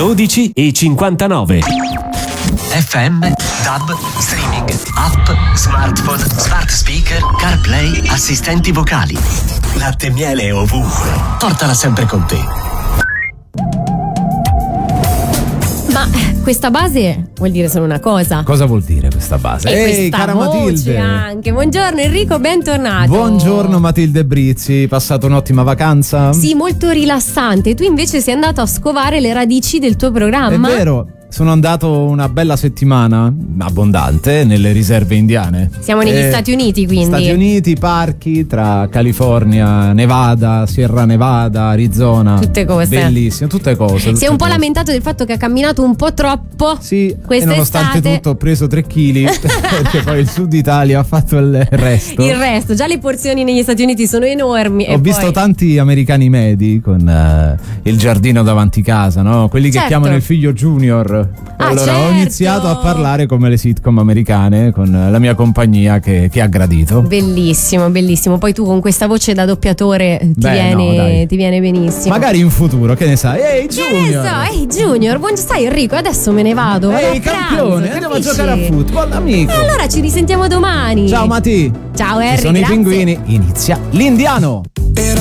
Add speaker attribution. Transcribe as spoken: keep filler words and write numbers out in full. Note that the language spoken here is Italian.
Speaker 1: dodici e cinquantanove.
Speaker 2: F M, DAB, streaming, app, smartphone, smart speaker, CarPlay, assistenti vocali. Latte e miele ovunque. Portala sempre con te.
Speaker 3: Ma questa base vuol dire solo una cosa.
Speaker 4: Cosa vuol dire questa base?
Speaker 3: E
Speaker 4: Ehi,
Speaker 3: questa
Speaker 4: cara
Speaker 3: voce
Speaker 4: Matilde.
Speaker 3: anche. Buongiorno Enrico, bentornato.
Speaker 4: Buongiorno Matilde Brizzi, passato un'ottima vacanza?
Speaker 3: Sì, molto rilassante. Tu invece sei andato a scovare le radici del tuo programma.
Speaker 4: È vero. Sono andato una bella settimana abbondante nelle riserve indiane.
Speaker 3: Siamo negli
Speaker 4: Eh,
Speaker 3: Stati Uniti, quindi.
Speaker 4: Stati Uniti, parchi tra California, Nevada, Sierra Nevada, Arizona.
Speaker 3: Tutte cose.
Speaker 4: Bellissime, tutte cose. Tutte
Speaker 3: Si è un po'
Speaker 4: cose.
Speaker 3: lamentato del fatto che ha camminato un po' troppo.
Speaker 4: Sì, e
Speaker 3: quest'estate.
Speaker 4: nonostante tutto ho preso tre chili perché poi il Sud Italia ha fatto il resto.
Speaker 3: Il resto, già le porzioni negli Stati Uniti sono enormi.
Speaker 4: Ho
Speaker 3: e
Speaker 4: visto
Speaker 3: poi...
Speaker 4: tanti americani medi con eh, il giardino davanti casa, no? Quelli che
Speaker 3: Certo.
Speaker 4: chiamano il figlio Junior.
Speaker 3: Ah,
Speaker 4: allora ho
Speaker 3: certo.
Speaker 4: iniziato a parlare come le sitcom americane con la mia compagnia che, che ha gradito.
Speaker 3: Bellissimo, bellissimo. Poi tu con questa voce da doppiatore ti,
Speaker 4: Beh,
Speaker 3: viene,
Speaker 4: no, dai.
Speaker 3: ti viene benissimo.
Speaker 4: Magari in futuro, che ne sai? Ehi
Speaker 3: Che
Speaker 4: Junior!
Speaker 3: ne so, ehi Junior, buon... sai Enrico, adesso me ne vado. vado
Speaker 4: Ehi
Speaker 3: a pranzo,
Speaker 4: campione, andiamo a
Speaker 3: capisci?
Speaker 4: giocare a football, amico.
Speaker 3: E allora ci risentiamo domani.
Speaker 4: Ciao Mati.
Speaker 3: Ciao
Speaker 4: Ci
Speaker 3: Harry,
Speaker 4: sono
Speaker 3: grazie.
Speaker 4: i pinguini, inizia l'Indiano.